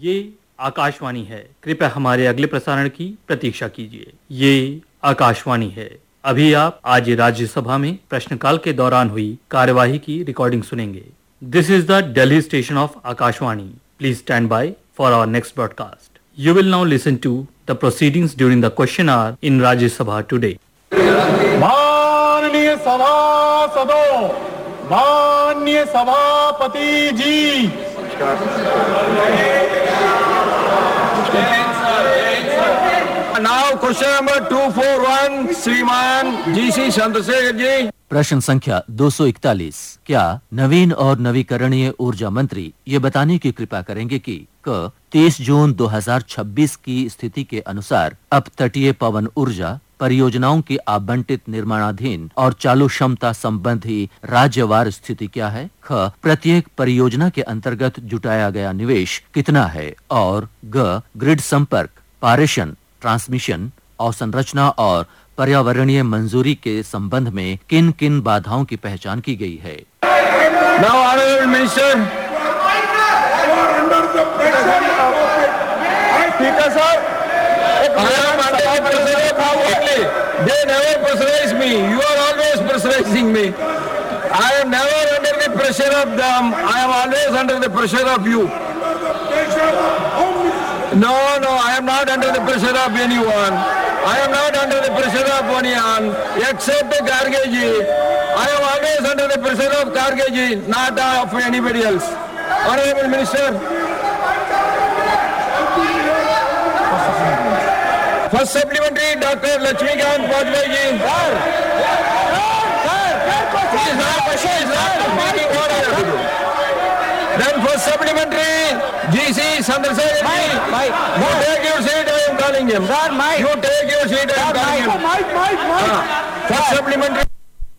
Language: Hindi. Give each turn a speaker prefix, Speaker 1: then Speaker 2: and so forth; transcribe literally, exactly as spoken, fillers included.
Speaker 1: ये आकाशवाणी है। कृपया हमारे अगले प्रसारण की प्रतीक्षा कीजिए। ये आकाशवाणी है। अभी आप आज राज्यसभा में प्रश्नकाल के दौरान हुई कार्यवाही की रिकॉर्डिंग सुनेंगे। This is the Delhi station of Akashvani. Please stand by for our next broadcast. You will now listen to the proceedings during the question our in Rajya Sabha today.
Speaker 2: माननीय सभासदों, माननीय सभापति जी, now question number two four one, श्रीमान जीसी चंद्रशेखर जी।
Speaker 3: प्रश्न संख्या दो सौ इकतालीस। क्या नवीन और नवीकरणीय ऊर्जा मंत्री ये बताने की कृपा करेंगे कि क तीस जून दो हज़ार छब्बीस की स्थिति के अनुसार अब तटीय पवन ऊर्जा परियोजनाओं की आवंटित निर्माणाधीन और चालू क्षमता संबंधी राज्यवार स्थिति क्या है? ख प्रत्येक परियोजना के अंतर्गत जुटाया गया निवेश कितना है? और ग ग्रिड संपर्क, पारेषण, ट्रांसमिशन, अवसंरचना और पर्यावरणीय मंजूरी के संबंध में किन किन बाधाओं की पहचान की गई है?
Speaker 2: Now, Honorable Minister, Speaker sir, I am under the pressure of how only. They never pressurize me. You are always pressurizing me. I am never under the pressure of them. I am always under the pressure of you. No, no, I am not under the pressure of anyone. I am not under the pressure of anyone except Karge ji. I am always under the pressure of Karge ji, not of anybody else. Honorable Minister, first supplementary, Doctor Lakshmikant Vajpayee ji. Sir, he is not, he is not speaking what I have to do. Then first supplementary, G C Chandrasekhar ji. You take your seat, I am calling him. Sir, Mike. You take your seat, I am calling him. Mike, Mike, Mike. First supplementary.